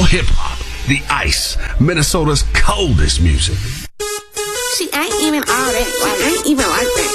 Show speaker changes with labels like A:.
A: hip hop, the ice, Minnesota's coldest music.
B: She ain't even all that. Like, ain't even like that.